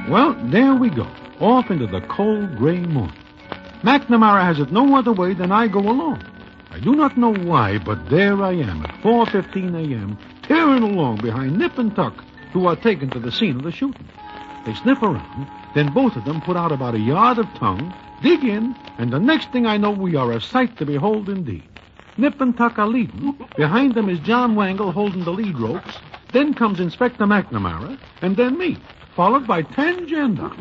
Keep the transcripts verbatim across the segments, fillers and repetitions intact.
Well, there we go, off into the cold gray morning. McNamara has it no other way than I go along. I do not know why, but there I am at four fifteen a.m., tearing along behind Nip and Tuck, who are taken to the scene of the shooting. They sniff around, then both of them put out about a yard of tongue, dig in, and the next thing I know, we are a sight to behold indeed. Nip and Tuck are leading. Behind them is John Wangle holding the lead ropes. Then comes Inspector McNamara, and then me, followed by ten gendarmes.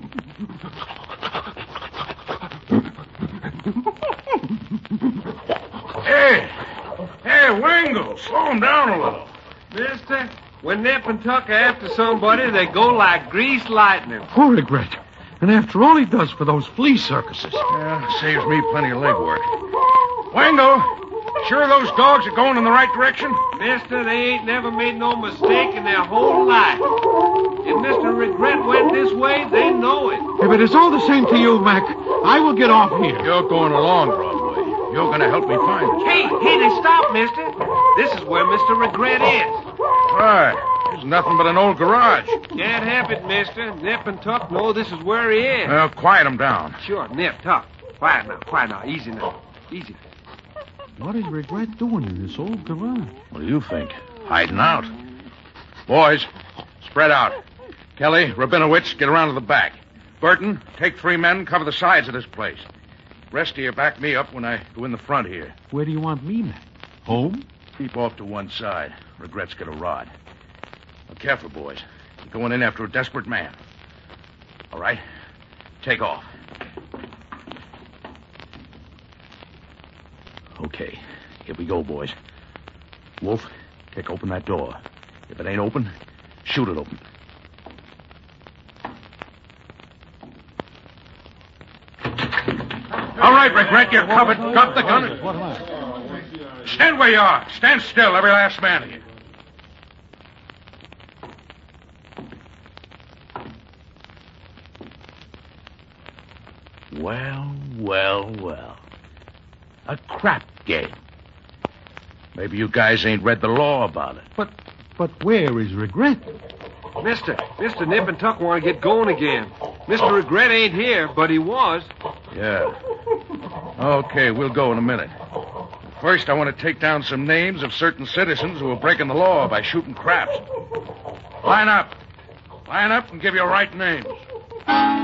Hey! Hey, Wangle, slow him down a little. Mister, when Nip and Tuck are after somebody, they go like greased lightning. Poor Regret. And after all he does for those flea circuses. Yeah, saves me plenty of legwork. Wangle, sure those dogs are going in the right direction? Mister, they ain't never made no mistake in their whole life. If Mister Regret went this way, they know it. If it is all the same to you, Mac, I will get off here. You're going along, Broadway. You're going to help me find it. Hey, hey, they stop, mister. This is where Mister Regret is. Right. There's nothing but an old garage. Can't help it, mister. Nip and Tuck know this is where he is. Well, quiet him down. Sure, Nip, Tuck. Quiet now, quiet now. Easy now. Easy. What is Regret doing in this old garage? What do you think? Hiding out. Boys, spread out. Kelly, Rabinowitz, get around to the back. Burton, take three men, cover the sides of this place. Rest of you back me up when I go in the front here. Where do you want me, Mac? Home? Keep off to one side. Regret's got a rod. Now, careful, boys. You're going in after a desperate man. All right? Take off. Okay. Here we go, boys. Wolf, kick open that door. If it ain't open, shoot it open. All right, Regret, you're covered. Drop the gun. What am I? Stand where you are. Stand still, every last man of you. Well, well, well. A crap game. Maybe you guys ain't read the law about it. But, but where is Regret? Mister, Mister Nip and Tuck want to get going again. Mister Regret ain't here, but he was. Yeah. Okay, we'll go in a minute. First, I want to take down some names of certain citizens who are breaking the law by shooting craps. Line up. Line up and give your right names.